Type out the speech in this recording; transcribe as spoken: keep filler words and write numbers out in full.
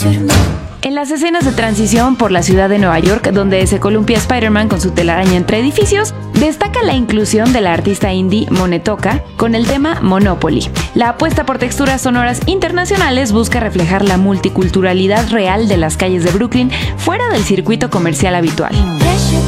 En las escenas de transición por la ciudad de Nueva York, donde se columpia Spider-Man con su telaraña entre edificios, destaca la inclusión de la artista indie Monetoka con el tema Monopoly. La apuesta por texturas sonoras internacionales busca reflejar la multiculturalidad real de las calles de Brooklyn fuera del circuito comercial habitual.